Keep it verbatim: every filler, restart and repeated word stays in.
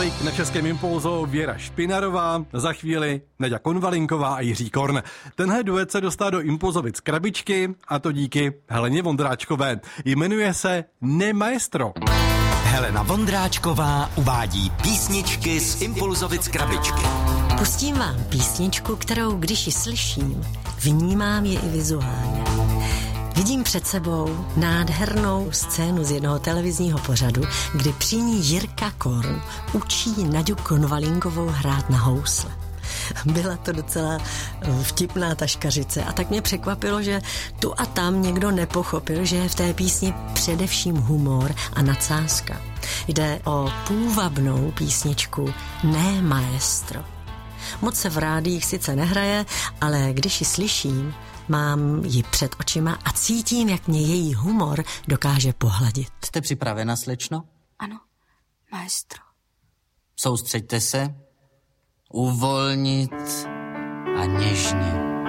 Králík, na Českém Impulzu Věra Špinarová, za chvíli Naďa Konvalinková a Jiří Korn. Tenhle duet se dostal do Impulzovic krabičky, a to díky Heleně Vondráčkové. Jmenuje se Ne Maestro. Helena Vondráčková uvádí písničky z Impulzovic krabičky. Pustím vám písničku, kterou, když ji slyším, vnímám je i vizuálně. Vidím před sebou nádhernou scénu z jednoho televizního pořadu, kdy při ní Jirka Korn učí Naďu Konvalinkovou hrát na housle. Byla to docela vtipná taškařice a tak mě překvapilo, že tu a tam někdo nepochopil, že je v té písni především humor a nadsázka. Jde o půvabnou písničku Ne Maestro. Moc se v rádiích sice nehraje, ale když ji slyším, mám ji před očima a cítím, jak mě její humor dokáže pohladit. Jste připravena, slečno? Ano, maestro. Soustřeďte se. Uvolnit a něžně.